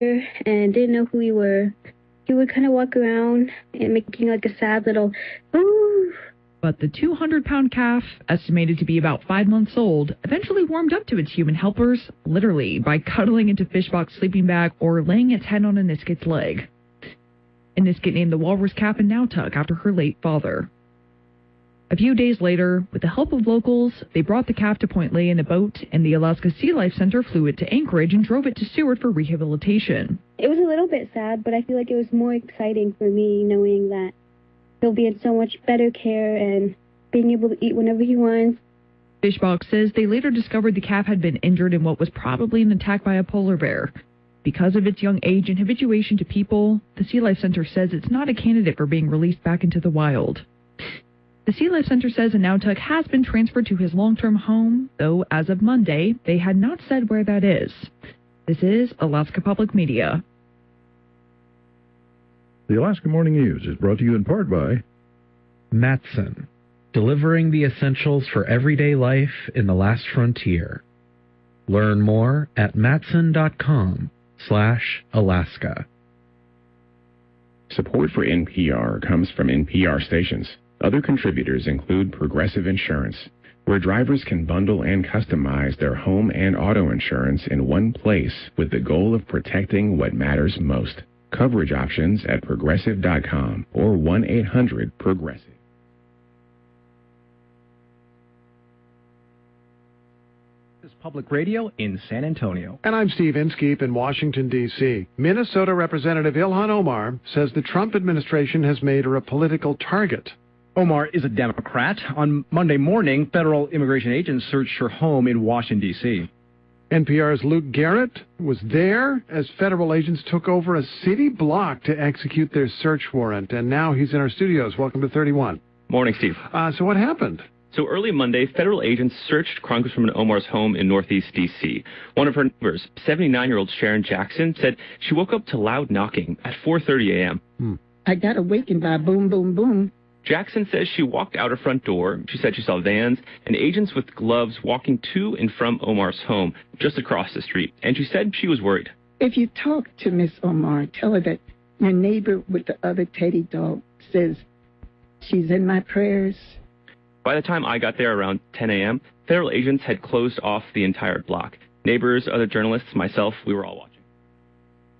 and didn't know who we were. He would kind of walk around and making like a sad little, ooh. But the 200-pound calf, estimated to be about 5 months old, eventually warmed up to its human helpers, literally, by cuddling into Fishbach's sleeping bag or laying its head on a Niskit's leg. And Niskit named the walrus calf Nautug after her late father. A few days later, with the help of locals, they brought the calf to Point Lay in a boat, and the Alaska Sea Life Center flew it to Anchorage and drove it to Seward for rehabilitation. It was a little bit sad, but I feel like it was more exciting for me knowing that he'll be in so much better care and being able to eat whenever he wants. Fishbach says they later discovered the calf had been injured in what was probably an attack by a polar bear. Because of its young age and habituation to people, the Sea Life Center says it's not a candidate for being released back into the wild. The Sea Life Center says Nautug has been transferred to his long-term home, though as of Monday, they had not said where that is. This is Alaska Public Media. The Alaska Morning News is brought to you in part by Matson, delivering the essentials for everyday life in the last frontier. Learn more at matson.com/Alaska. Support for NPR comes from NPR stations. Other contributors include Progressive Insurance, where drivers can bundle and customize their home and auto insurance in one place with the goal of protecting what matters most. Coverage options at Progressive.com or 1-800-PROGRESSIVE. Public Radio in San Antonio. And I'm Steve Inskeep in Washington, D.C. Minnesota Representative Ilhan Omar says the Trump administration has made her a political target. Omar is a Democrat. On Monday morning, federal immigration agents searched her home in Washington, D.C. NPR's Luke Garrett was there as federal agents took over a city block to execute their search warrant, and now he's in our studios. Welcome to 31. Morning, Steve. So what happened? So early Monday, federal agents searched Congresswoman Omar's home in Northeast D.C. One of her neighbors, 79-year-old Sharon Jackson, said she woke up to loud knocking at 4:30 a.m. I got awakened by boom, boom, boom. Jackson says she walked out her front door. She said she saw vans and agents with gloves walking to and from Omar's home just across the street. And she said she was worried. If you talk to Miss Omar, tell her that your neighbor with the other teddy dog says she's in my prayers. By the time I got there around 10 a.m., federal agents had closed off the entire block. Neighbors, other journalists, myself, we were all watching.